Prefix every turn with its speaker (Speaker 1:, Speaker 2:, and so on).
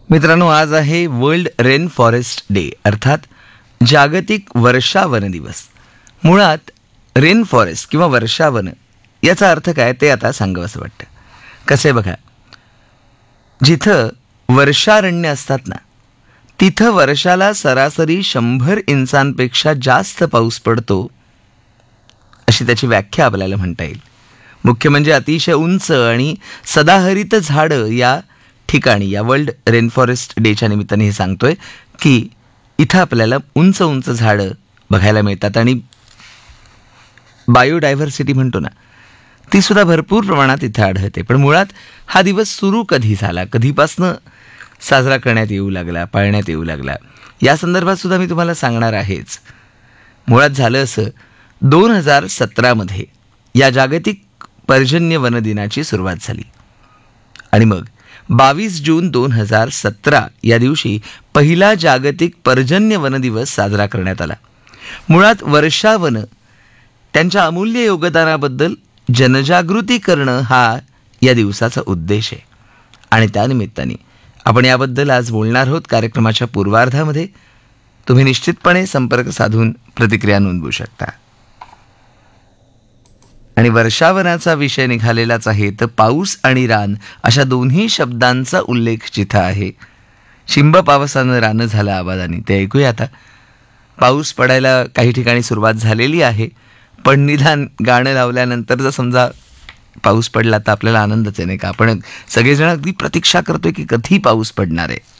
Speaker 1: मित्रांनो, आज आहे वर्ल्ड रेन फॉरेस्ट डे अर्थात जागतिक वर्षावन दिवस. मुळात रेन फॉरेस्ट किंवा वर्षावन याचा अर्थ काय ते आता सांगावंसं वाटतं. कसे बघा, जिथं वर्षारण्य असतात ना, तिथं वर्षाला सरासरी 100 इंचांपेक्षा जास्त पाऊस पडतो, अशी त्याची व्याख्या आपल्याला म्हणता येईल. मुख्य म्हणजे अतिशय उंच आणि सदाहरित झाडं या ठिकाणी या वर्ल्ड रेन फॉरेस्ट डेच्या निमित्ताने हे सांगतोय की इथं आपल्याला उंच उंच झाडं बघायला मिळतात आणि बायोडायव्हर्सिटी म्हणतो ना, ती सुद्धा भरपूर प्रमाणात इथं आढळते. पण मुळात हा दिवस सुरू कधी झाला, कधीपासनं साजरा करण्यात येऊ लागला, पाळण्यात येऊ लागला, या संदर्भात सुद्धा मी तुम्हाला सांगणार आहेच. मुळात झालं असं, 2017 या जागतिक पर्जन्य वन दिनाची सुरुवात झाली आणि मग 22 जून 2017 या दिवशी पहिला जागतिक पर्जन्य वन दिवस साजरा करण्यात आला. मुळात वर्षावन त्यांच्या अमूल्य योगदानाबद्दल जनजागृती करणं हा या दिवसाचा उद्देश आहे आणि त्यानिमित्ताने आपण याबद्दल आज बोलणार आहोत कार्यक्रमाच्या पूर्वार्धामध्ये. तुम्ही निश्चितपणे संपर्क साधून प्रतिक्रिया नोंदवू शकता. आणि वर्षावनाचा विषय निघालेलाच आहे, तर पाऊस आणि रान अशा दोन्ही शब्दांचा उल्लेख जिथं आहे. शिंब पावसानं रानं झालं आबादानी, ते ऐकूया आता. पाऊस पडायला काही ठिकाणी सुरुवात झालेली आहे, पण निदान गाणं लावल्यानंतर जर समजा पाऊस पडला तर आपल्याला आनंदच आहे, नाही का? आपण सगळेजण अगदी प्रतीक्षा करतोय की कधी पाऊस पडणार आहे.